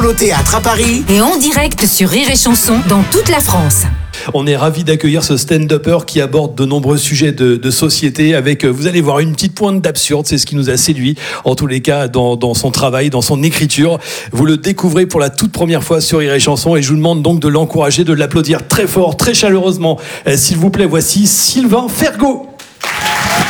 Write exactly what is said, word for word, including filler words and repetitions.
Au théâtre à Paris. Et en direct sur Rire et Chanson dans toute la France. On est ravis d'accueillir ce stand-upper qui aborde de nombreux sujets de, de société avec, vous allez voir, une petite pointe d'absurde. C'est ce qui nous a séduit, en tous les cas, dans, dans son travail, dans son écriture. Vous le découvrez pour la toute première fois sur Rire et Chanson et je vous demande donc de l'encourager, de l'applaudir très fort, très chaleureusement. Euh, s'il vous plaît, voici Sylvain Fergaud.